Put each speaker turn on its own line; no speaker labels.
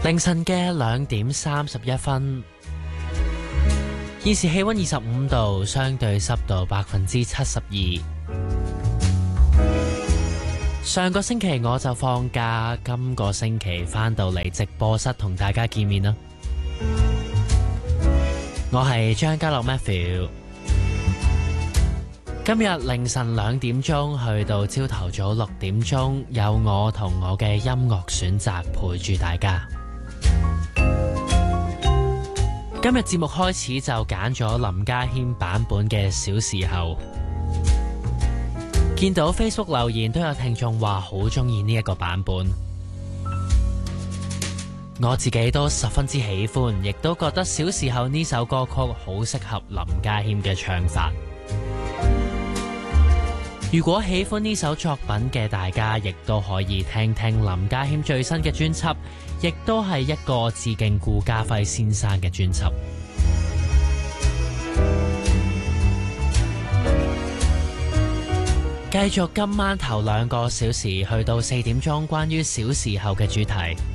凌晨嘅2:31，現時氣溫25度，相對濕度72%。上個星期我就放假，今個星期返到嚟直播室同大家見面啦。我係張家樂 Matthew， 今日凌晨2點鐘去到朝頭早6點鐘，有我同我嘅音樂選擇陪住大家。今日節目開始就揀咗林家謙版本嘅《小時候》，見到 Facebook 留言都有聽眾話好鍾意呢一個版本，我自己都十分之喜歡，亦都覺得《小時候》呢首歌曲好適合林家謙嘅唱法。如果喜歡呢首作品嘅大家，亦都可以聽聽林家謙最新嘅專輯，亦都係一個致敬顧嘉輝先生嘅專輯。繼續今晚頭2個小時，去到4點鐘，關於小時候嘅主題。